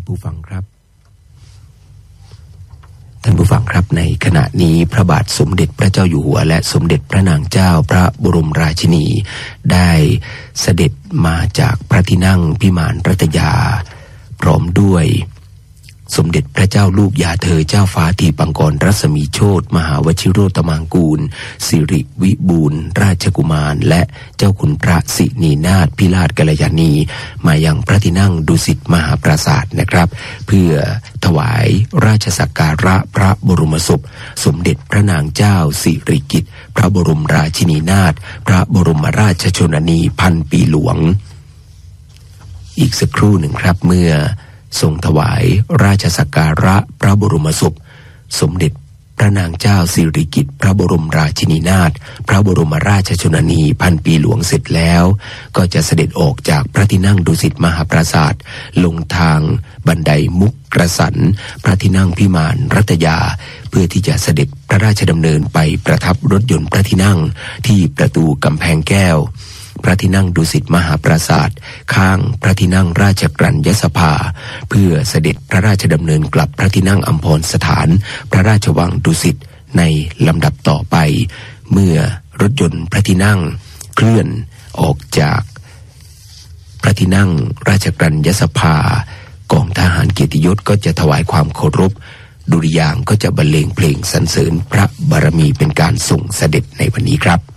ผู้ฟังครับท่านผู้ฟังครับในขณะนี้พระบาทสมเด็จพระเจ้าอยู่หัวและสมเด็จพระนางเจ้าพระบรมราชินีได้เสด็จมาจากพระที่นั่งพิมานรัตยาพร้อมด้วยสมเด็จพระเจ้าลูกยาเธอเจ้าฟ้าทีปังกรรัศมีโชติมหาวชิโรตมังกูลสิริวิบูลย์ราชกุมารและเจ้าคุณพระสินีนาถพิราชกัลยาณีมายังพระที่นั่งดุสิตมหาปราสาทนะครับเพื่อถวายราชสักการะพระบรมศพสมเด็จพระนางเจ้าสิริกิติ์พระบรมราชินีนาถพระบรมราชชนนีพันปีหลวงอีกสักครู่หนึ่งครับเมื่อทรงถวายราชสักการะพระบรมศพสมเด็จพระนางเจ้าสิริกิติ์พระบรมราชินีนาถพระบรมราชชนนีพันปีหลวงเสร็จแล้วก็จะเสด็จออกจากพระที่นั่งดุสิตมหาปราสาทลงทางบันไดมุกกระสันพระที่นั่งพิมานรัตยาเพื่อที่จะเสด็จพระราชดำเนินไปประทับรถยนต์พระที่นั่งที่ประตูกำแพงแก้วพระที่นั่งดุสิตมหาปราสาทข้างพระที่นั่งราชกรัญญสภาเพื่อเสด็จพระราชดำเนินกลับพระที่นั่งอัมพรสถานพระราชวังดุสิตในลำดับต่อไปเมื่อรถยนต์พระที่นั่งเคลื่อนออกจากพระที่นั่งราชกรัญญสภากองทหารเกียรติยศก็จะถวายความเคารพดุริยางค์ก็จะบรรเลงเพลงสรรเสริญพระบารมีเป็นการส่งเสด็จในวันนี้ครับ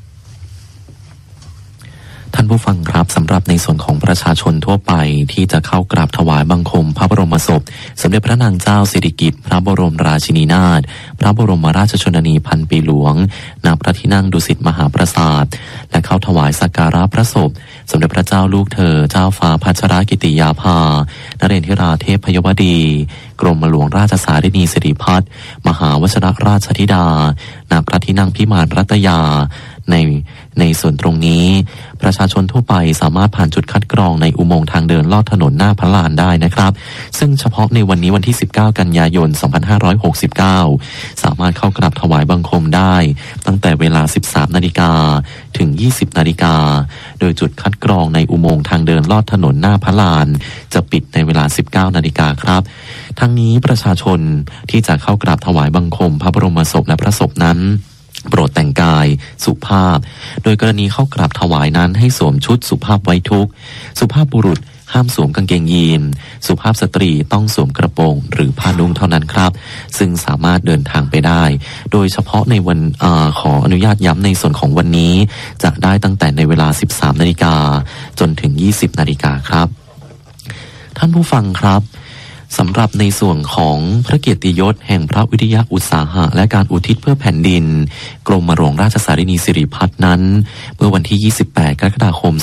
ท่านผู้ฟังครับสำหรับในส่วนของประชาชนทั่วไปที่จะเข้ากราบถวายบังคมพระบรมศพสมเด็จพระนางเจ้าสิริกิติ์พระบรมราชินีนาถพระบรมราชชนนีพันปีหลวงณพระที่นั่งดุสิตมหาปราสาทและเข้าถวายสักการะพระศพสมเด็จพระเจ้าลูกเธอเจ้าฟ้าพัชรกิติยาภานเรนทิราเทพยวดีกรมหลวงราชสารินีสิริพัฒน์มหาวชิรราชธิดาณพระที่นั่งพิมานรัตยาในส่วนตรงนี้ประชาชนทั่วไปสามารถผ่านจุดคัดกรองในอุโมงค์ทางเดินลอดถนนหน้าพระลานได้นะครับซึ่งเฉพาะในวันนี้วันที่19กันยายน2569สามารถเข้ากราบถวายบังคมได้ตั้งแต่เวลา 13 นาฬิกาถึง 20 นาฬิกาโดยจุดคัดกรองในอุโมงค์ทางเดินลอดถนนหน้าพระลานจะปิดในเวลา 19 นาฬิกาครับทั้งนี้ประชาชนที่จะเข้ากราบถวายบังคมพระบรมศพและพระศพนั้นโปรดแต่งกายสุภาพโดยกรณีเข้ากราบถวายนั้นให้สวมชุดสุภาพไว้ทุกข์สุภาพบุรุษห้ามสวมกางเกงยีนสุภาพสตรีต้องสวมกระโปรงหรือผ้านุ่งเท่านั้นครับซึ่งสามารถเดินทางไปได้โดยเฉพาะในวันขออนุญาตย้ำในส่วนของวันนี้จะได้ตั้งแต่ในเวลา 13 นาฬิกาจนถึง 20 นาฬิกาครับท่านผู้ฟังครับสำหรับในส่วนของพระเกียรติยศแห่งพระวิทยาอุตสาหะและการอุทิศเพื่อแผ่นดินกรมหลวงราชสารินีสิริพัฒน์นั้นเมื่อวันที่ 28 กรกฎาคม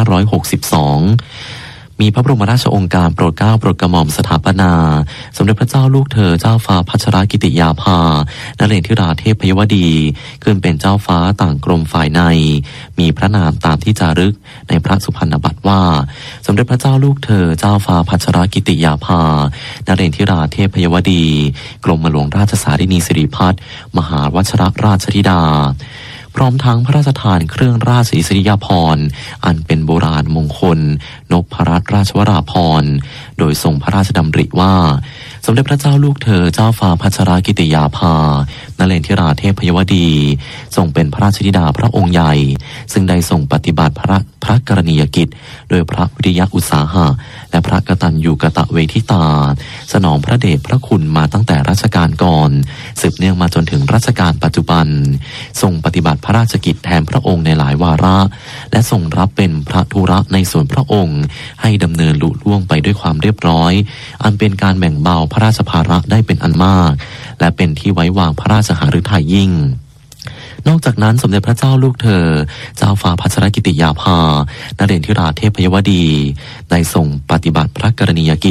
2562มีพระบรมราชโองการโปรดเกล้าโปรดกระหม่อมสถาปนาสมเด็จพระเจ้าลูกเธอเจ้าฟ้าพัชรกิติยาภานเรนทิราเทพยวดีขึ้นเป็นเจ้าฟ้าต่างกรมฝ่ายในมีพระนามตามที่จารึกในพระสุพรรณบัตรว่าสมเด็จพระเจ้าลูกเธอเจ้าฟ้าพัชรกิติยาภานเรนทิราเทพยวดีกรมหลวงราชสารินีสิริพัฒน์มหาวชิรราชธิดาพร้อมทั้งพระราชทานเครื่องราชอิสริยาภรณ์อันเป็นโบราณมงคลนพรัตนราชวราภรณ์โดยทรงพระราชดำริว่าสมเด็จพระเจ้าลูกเธอเจ้าฟ้าพัชรกิติยาภานเรนทิราเทพยวดีทรงเป็นพระราชธิดาพระองค์ใหญ่ซึ่งได้ทรงปฏิบัติพระกรณียกิจโดยพระวิทยาอุตสาหะและพระกตัญญูกตเวทิตาสนองพระเดชพระคุณมาตั้งแต่รัชกาลก่อนสืบเนื่องมาจนถึงรัชกาลปัจจุบันทรงปฏิบัติพระราชกิจแทนพระองค์ในหลายวาระและทรงรับเป็นพระธุระในส่วนพระองค์ให้ดำเนินลุล่วงไปด้วยความเรียบร้อยอันเป็นการแบ่งเบาพระราชภาระได้เป็นอันมากและเป็นที่ไว้วางพระราชหฤทัยยิ่งนอกจากนั้นสมเด็จพระเจ้าลูกเธอเจ้าฟ้าพัชรกิติยาภานเรนทิราเทพยวดีได้ทรงปฏิบัติพระกรณียกิจ